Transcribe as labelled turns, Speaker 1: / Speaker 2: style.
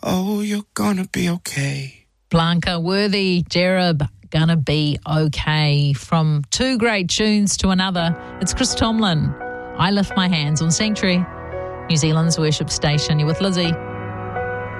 Speaker 1: Oh, you're gonna be okay.
Speaker 2: Blanca Worthy, Jerub, gonna be okay. From two great tunes to another, it's Chris Tomlin. I Lift My Hands on Sanctuary, New Zealand's worship station. You're with Lizzie.